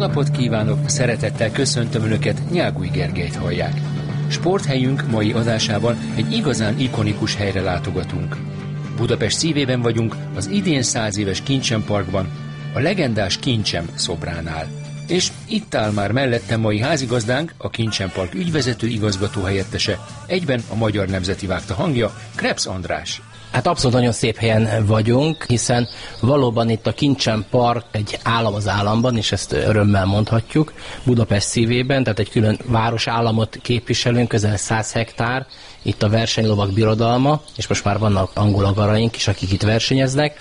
napot kívánok, szeretettel köszöntöm Önöket, Nyágúj Gergelyt hallják. Sporthelyünk mai adásában egy igazán ikonikus helyre látogatunk. Budapest szívében vagyunk, az idén 100 éves Kincsem Parkban, a legendás Kincsem szobránál. És itt áll már mellettem mai házigazdánk, a Kincsem Park ügyvezető igazgató helyettese, egyben a Magyar Nemzeti Vágta hangja, Krebs András. Hát abszolút nagyon szép helyen vagyunk, hiszen valóban itt a Kincsem Park egy állam az államban, és ezt örömmel mondhatjuk, Budapest szívében, tehát egy külön városállamot képviselünk, közel 100 hektár, itt a versenylovak birodalma, és most már vannak angol agaraink is, akik itt versenyeznek.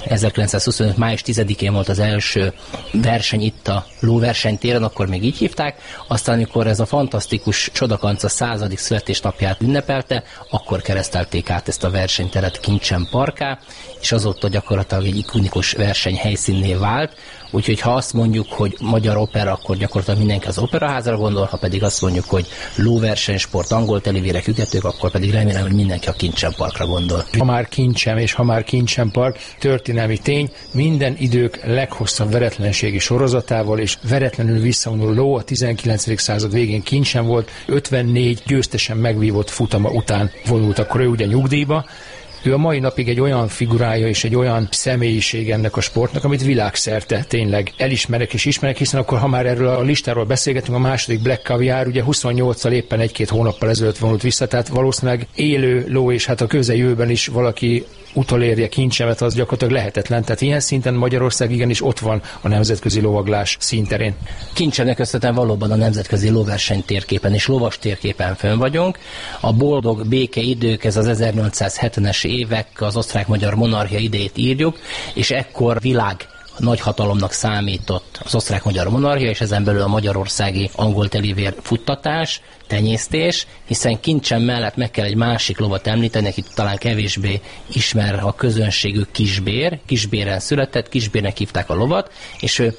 1925. május 10-én volt az első verseny itt a lóversenytéren, akkor még így hívták. Aztán, amikor ez a fantasztikus Csodakanca 100. születésnapját ünnepelte, akkor keresztelték át ezt a versenyteret Kincsem Parkká, és azóta gyakorlatilag egy ikonikus versenyhelyszínné vált. Úgyhogy ha azt mondjuk, hogy magyar opera, akkor gyakorlatilag mindenki az operaházra gondol, ha pedig azt mondjuk, hogy lóversenysport, angol telivérek, ügetők, akkor pedig remélem, hogy mindenki a Kincsem Parkra gondol. Ha már Kincsem és ha már Kincsem Park, történelmi tény, minden idők leghosszabb veretlenségi sorozatával és veretlenül visszavonuló ló a 19. század végén Kincsem volt, 54 győztesen megvívott futama után vonult akkor ő ugye nyugdíjba. Ő a mai napig egy olyan figurája és egy olyan személyiség ennek a sportnak, amit világszerte tényleg elismerek és ismerek, hiszen akkor, ha már erről a listáról beszélgetünk, a második Black Caviar ugye 28-al éppen egy-két hónappal ezelőtt vonult vissza, tehát valószínűleg élő ló, és hát a közeljövőben is valaki utolérje Kincsemet, az gyakorlatilag lehetetlen. Tehát ilyen szinten Magyarország igenis ott van a nemzetközi lovaglás színterén. Kincsemnek köszönhetően valóban a nemzetközi lóverseny térképen és lovas térképen fönn vagyunk. A boldog béke idők, ez az 1870-es évek, az osztrák-magyar monarchia idejét írjuk, és ekkor világ nagyhatalomnak számított az osztrák-magyar monarchia, és ezen belül a magyarországi angol telivér futtatás, tenyésztés, hiszen Kincsem mellett meg kell egy másik lovat említeni, akit talán kevésbé ismer a közönségük, Kisbér. Kisbéren született, Kisbérnek hívták a lovat, és ő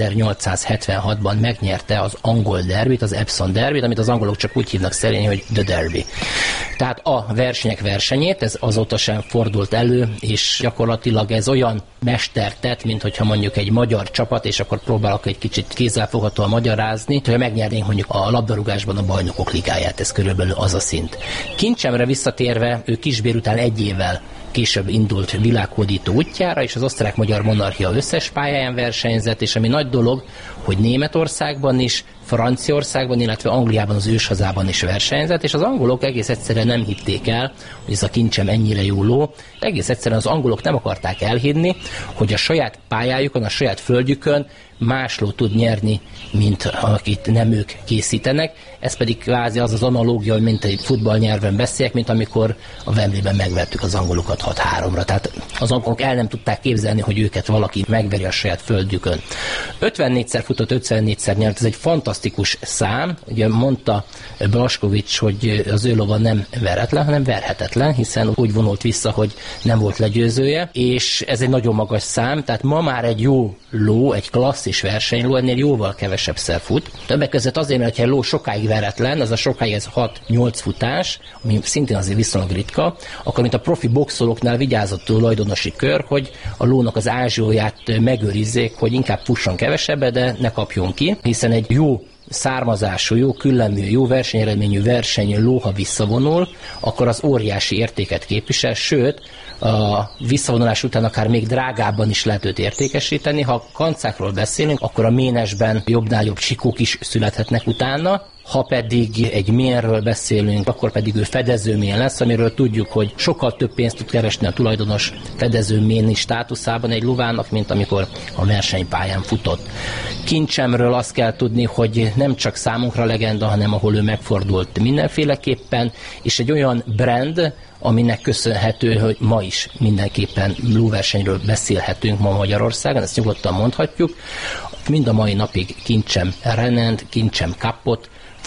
1876-ban megnyerte az angol derbit, az Epsom derbit, amit az angolok csak úgy hívnak szerényi, hogy The Derby. Tehát a versenyek versenyét, ez azóta sem fordult elő, és gyakorlatilag ez olyan mestertett, mint hogyha mondjuk egy magyar csapat, és akkor próbálok egy kicsit kézzelfoghatóan magyarázni, hogyha megnyernénk mondjuk a labdarúgásban a Bajnokok Ligáját, ez körülbelül az a szint. Kincsemre visszatérve, ő Kisbér után egy évvel később indult világhódító útjára, és az osztrák-magyar monarchia összes pályáján versenyzett, és ami nagy dolog, hogy Németországban is, Franciaországban, illetve Angliában, az őshazában is versenyzett, és az angolok egész egyszerűen nem hitték el, hogy ez a Kincsem ennyire jó ló. Egész egyszerűen az angolok nem akarták elhinni, hogy a saját pályájukon, a saját földjükön más ló tud nyerni, mint akit nem ők készítenek. Ez pedig kvázi az analógia, hogy mint egy futballnyelven beszéljek, mint amikor a Wembleyben megvertük az angolokat 6-3-ra. Tehát az angolok el nem tudták képzelni, hogy őket valaki megveri a saját földjükön. 54-szer futott, 54-szer nyert, ez egy fantasztikus szám. Ugye mondta Blaskovics, hogy az ő lova nem veretlen, hanem verhetetlen, hiszen úgy vonult vissza, hogy nem volt legyőzője, és ez egy nagyon magas szám, tehát ma már egy jó ló, egy klasszis versenyló ennél jóval kevesebbszer fut. Többek között azért, mert ha egy ló sokáig veretlen, az a sokáig ez 6-8 futás, ami szintén azért viszonylag ritka, akkor mint a profi boxolóknál vigyázott tulajdonosi kör, hogy a lónak az ázsióját megőrizzék, hogy inkább fusson kevesebbet, de ne kapjon ki, hiszen egy jó származású, jó küllemű, jó versenyeredményű ló, ha visszavonul, akkor az óriási értéket képvisel, sőt, a visszavonulás után akár még drágábban is lehet őt értékesíteni. Ha kancákról beszélünk, akkor a ménesben jobbnál jobb csikók is születhetnek utána. Ha pedig egy ménről beszélünk, akkor pedig ő fedezőmén lesz, amiről tudjuk, hogy sokkal több pénzt tud keresni a tulajdonos fedezőméni státuszában egy lovának, mint amikor a versenypályán futott. Kincsemről azt kell tudni, hogy nem csak számunkra legenda, hanem ahol ő megfordult mindenféleképpen, és egy olyan brand, aminek köszönhető, hogy ma is mindenképpen lóversenyről beszélhetünk ma Magyarországon, ezt nyugodtan mondhatjuk. Mind a mai napig Kincsem Renend, Kincsem Cupot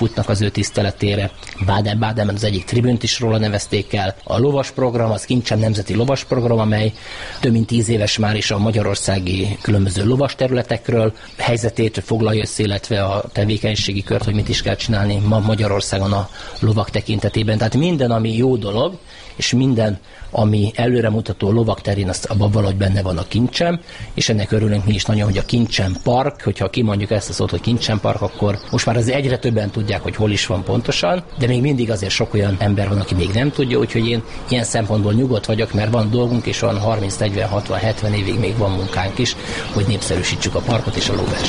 futnak az ő tiszteletére. Baden-Badenben az egyik tribünt is róla nevezték el. A lovas program, az Kincsem nemzeti lovas program, amely több mint 10 éves már is a magyarországi különböző lovas területekről helyzetét foglalja össze, illetve a tevékenységi kört, hogy mit is kell csinálni ma Magyarországon a lovak tekintetében. Tehát minden, ami jó dolog, és minden, ami előremutató lovak terén, az abban valahogy benne van a Kincsem, és ennek örülünk mi is nagyon, hogy a Kincsem Park, hogyha kimondjuk ezt a szót, hogy Kincsem Park, akkor most már az egyre többen tudják, hogy hol is van pontosan, de még mindig azért sok olyan ember van, aki még nem tudja, úgyhogy én ilyen szempontból nyugodt vagyok, mert van dolgunk, és van 30, 40, 60, 70 évig még van munkánk is, hogy népszerűsítsük a parkot és a lóversenyt.